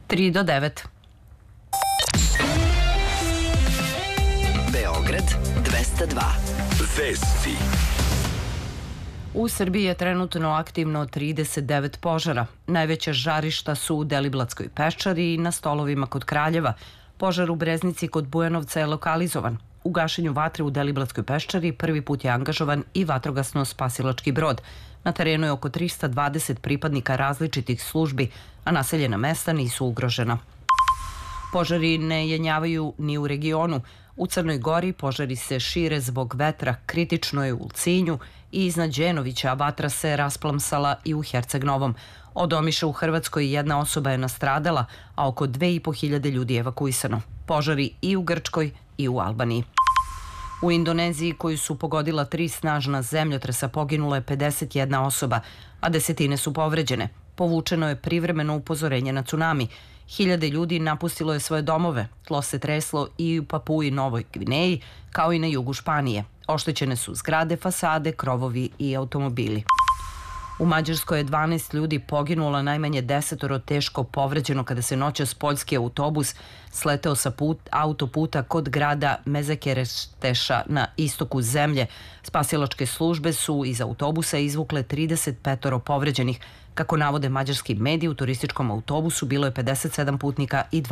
3 do 9. Beograd 202. Vesti. U Srbiji je trenutno aktivno 39 požara. Najveća žarišta su u Deliblatskoj peščari i na Stolovima kod Kraljeva. Požar u Breznici kod Bujanovca je lokalizovan. U gašenju vatre u Deliblatskoj peščari prvi put je angažovan i vatrogasno-spasilački brod. Na terenu je oko 320 pripadnika različitih službi, a naseljena mesta nisu ugrožena. Požari ne jenjavaju ni u regionu. U Crnoj Gori požari se šire zbog vetra, kritično je u Ulcinju i iznad Đenovića, a vatra se rasplamsala i u Herceg-Novom. Od Omiša u Hrvatskoj jedna osoba je nastradala, a oko 2500 ljudi je evakuisano. Požari i u Grčkoj i u Albaniji. U Indoneziji, koju su pogodila 3 snažna zemljotresa, poginulo je 51 osoba, a desetine su povređene. Povučeno je privremeno upozorenje na tsunami. Hiljade ljudi napustilo je svoje domove. Tlo se treslo i u Papui Novoj Gvineji, kao i na jugu Španije. Oštećene su zgrade, fasade, krovovi i automobili. U Mađarskoj je 12 ljudi poginulo, najmanje 10 teško povređeno kada se noćas poljski autobus sleteo sa autoputa kod grada Mezekerešteša na istoku zemlje. Spasilačke službe su iz autobusa izvukle 35 povređenih. Kako navode mađarski mediji, u turističkom autobusu bilo je 57 putnika i